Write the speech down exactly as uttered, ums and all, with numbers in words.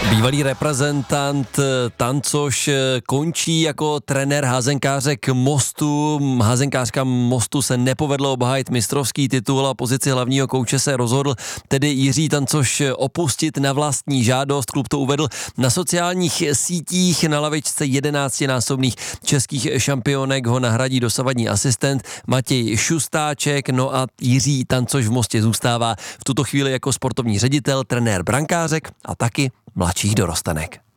Bývalý reprezentant Tancoš končí jako trenér házenkářek Mostu. Házenkářkám Mostu se nepovedlo obhájit mistrovský titul a pozici hlavního kouče se rozhodl tedy Jiří Tancoš opustit na vlastní žádost. Klub to uvedl na sociálních sítích. Na lavičce jedenáctinásobných českých šampionek ho nahradí dosavadní asistent Matěj Šustáček. No a Jiří Tancoš v Mostě zůstává v tuto chvíli jako sportovní ředitel, trenér brankářek a taky mladších dorostenek.